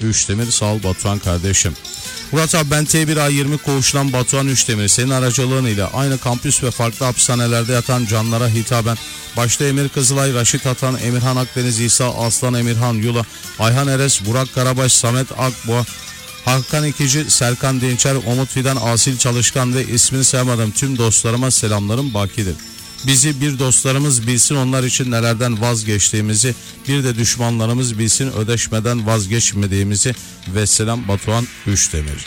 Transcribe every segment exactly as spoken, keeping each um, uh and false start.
Üçdemir. Sağ ol Batuhan kardeşim. Murat abi ben T bir A yirmi koğuştan Batuhan Üçdemir. Senin aracılığın ile aynı kampüs ve farklı hapishanelerde yatan canlara hitaben başta Emir Kızılay, Raşit Atan, Emirhan Akdeniz, İsa Aslan, Emirhan Yula, Ayhan Eres, Burak Karabaş, Samet Akboğa, Hakan İkici, Serkan Dinçer, Umut Fidan, Asil Çalışkan ve ismini saymadığım tüm dostlarıma selamlarım bakidir. Bizi bir dostlarımız bilsin onlar için nelerden vazgeçtiğimizi, bir de düşmanlarımız bilsin ödeşmeden vazgeçmediğimizi. Vesselam Batuhan Üçdemir.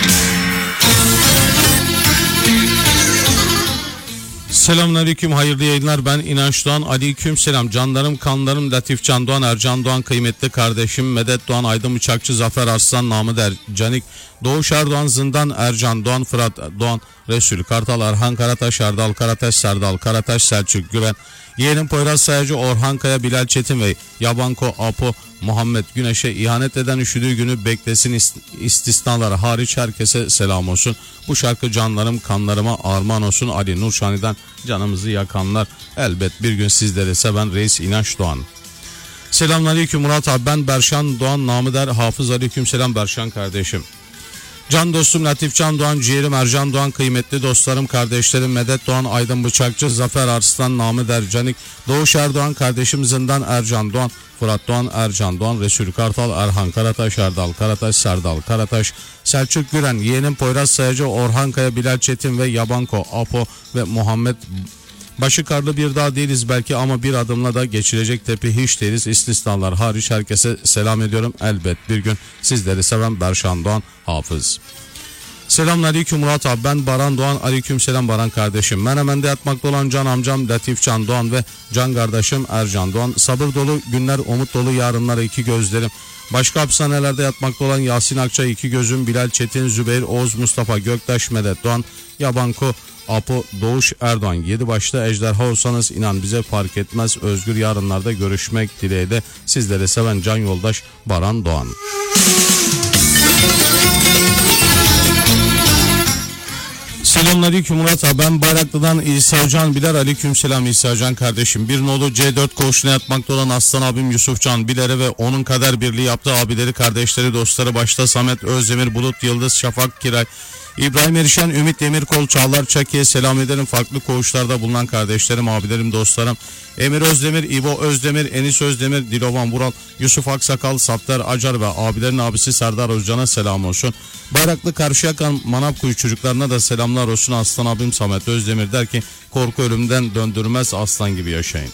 Selamünaleyküm, hayırlı yayınlar. Ben İnanç Doğan. Aleyküm selam canlarım, kanlarım, Latif Can Doğan, Ercan Doğan, kıymetli kardeşim Medet Doğan, Aydın Bıçakçı, Zafer Arslan, Namı Er Canik, Doğuş Erdoğan, Zindan, Ercan Doğan, Fırat Doğan, Resul Kartal, Erhan Karataş, Erdal Karataş, Serdal Karataş, Selçuk Güven, Yeğenim Poyraz Sayacı, Orhan Kaya, Bilal Çetin ve Yabanko Apo, Muhammed Güneş'e ihanet eden üşüdüğü günü beklesin istisnaları hariç herkese selam olsun. Bu şarkı canlarım kanlarıma armağan olsun. Ali Nurşani'den canımızı yakanlar. Elbet bir gün sizleri seven Reis İnanç Doğan. Selamünaleyküm Murat abi, ben Berşan Doğan, namı der Hafız. Aleyküm selam Berşan kardeşim. Can dostum Latif Can Doğan, ciğerim Ercan Doğan, kıymetli dostlarım, kardeşlerim Medet Doğan, Aydın Bıçakçı, Zafer Arslan, Namı Der Canik, Doğuş Erdoğan, kardeşim Zindan, Ercan Doğan, Fırat Doğan, Ercan Doğan, Resul Kartal, Erhan Karataş, Erdal Karataş, Serdal Karataş, Selçuk Güren, Yeğenim Poyraz Sayacı, Orhan Kaya, Bilal Çetin ve Yabanko Apo ve Muhammed. Başı karlı bir dağ değiliz belki ama bir adımla da geçilecek tepe hiç değiliz. İstisnalar hariç herkese selam ediyorum. Elbet bir gün sizleri seven Berşan Doğan, Hafız. Selamünaleyküm Murat abi, ben Baran Doğan. Aleyküm selam Baran kardeşim. Menemen'de yatmakta olan Can amcam Latif Can Doğan ve Can kardeşim Ercan Doğan. Sabır dolu günler, umut dolu yarınlara iki gözlerim. Başka hapishanelerde yatmakta olan Yasin Akça, iki gözüm, Bilal Çetin, Zübeyir, Oğuz, Mustafa Göktaş, Medet Doğan, Yabanko Apo, Doğuş Erdoğan. Yedi başta ejderha olsanız inan bize fark etmez. Özgür yarınlarda görüşmek dileğiyle sizleri seven can yoldaş Baran Doğan. Selamünaleyküm Murat abi, ben Bayraklı'dan İsa Can Biler. Aleyküm selam İsa Can kardeşim. Bir nolu C dört koğuşuna yatmakta olan aslan abim Yusuf Can Biler'e ve onun kader birliği yaptığı abileri, kardeşleri, dostları başta Samet Özdemir, Bulut Yıldız, Şafak Kiray, İbrahim Erişen, Ümit Demirkol, Çağlar Çaki'ye selam ederim. Farklı koğuşlarda bulunan kardeşlerim, abilerim, dostlarım Emir Özdemir, İbo Özdemir, Enis Özdemir, Dilovan Vural, Yusuf Aksakal, Sapter Acar ve abilerin abisi Serdar Özcan'a selam olsun. Bayraklı Karşıyaka Manavkuyu çocuklarına da selamlar olsun. Aslan abim Samet Özdemir der ki korku ölümden döndürmez, aslan gibi yaşayın.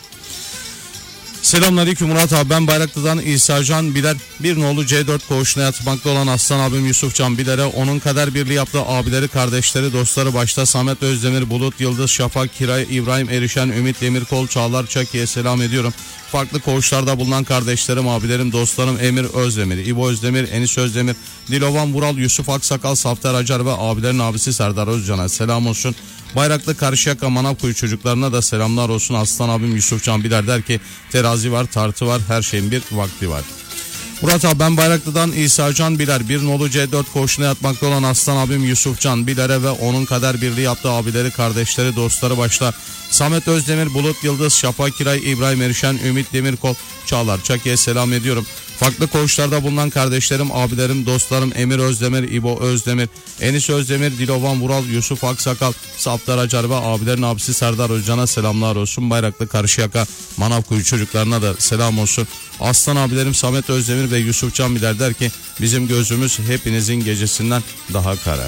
Selamünaleyküm Murat abi, ben Bayraklı'dan İsa Can Biler. Bir nolu C dört koğuşuna yatmakta olan aslan abim Yusuf Can Biler'e onun kader birliği yaptığı abileri, kardeşleri, dostları başta Samet Özdemir, Bulut Yıldız, Şafak Kiray, İbrahim Erişen, Ümit Demirkol, Çağlar Çaki'ye selam ediyorum. Farklı koğuşlarda bulunan kardeşlerim, abilerim, dostlarım Emir Özdemir, İbo Özdemir, Enis Özdemir, Dilovan Vural, Yusuf Aksakal, Safter Acar ve abilerin abisi Serdar Özcan'a selam olsun. Bayraklı Karşıyaka Manavkuyu çocuklarına da selamlar olsun. Aslan abim Yusuf Can Biler der ki terazi var, tartı var, her şeyin bir vakti var. Murat abi, ben Bayraklı'dan İsa Can Biler. Bir nolu C dört koğuşuna yatmakta olan aslan abim Yusuf Can Biler'e ve onun kader birliği yaptığı abileri, kardeşleri, dostları başta Samet Özdemir, Bulut Yıldız, Şafak Kiray, İbrahim Erişen, Ümit Demirkol, Çağlar Çaki'ye selam ediyorum. Farklı koğuşlarda bulunan kardeşlerim, abilerim, dostlarım Emir Özdemir, İbo Özdemir, Enis Özdemir, Dilovan Vural, Yusuf Aksakal, Saptar Acar ve abilerin abisi Serdar Özcan'a selamlar olsun. Bayraklı Karşıyaka Manavkuyu çocuklarına da selam olsun. Aslan abilerim Samet Özdemir ve Yusuf Can Biler der ki bizim gözümüz hepinizin gecesinden daha kara.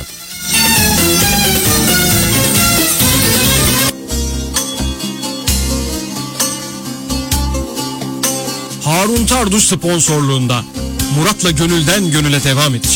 Harun Tarduş sponsorluğunda Murat'la gönülden gönüle devam edecek.